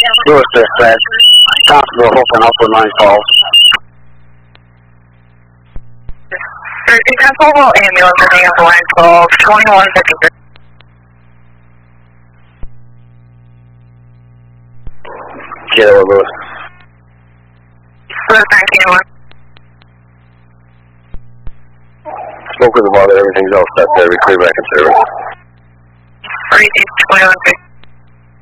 Lewis dispatch. Constable Holton, upward line calls. Thursday Constable ambulance moving up the line call 2153. Kilo Lewis. Lewis 19-1. Spoke with the mother, everything's all set there. We clear back in service. 22-21.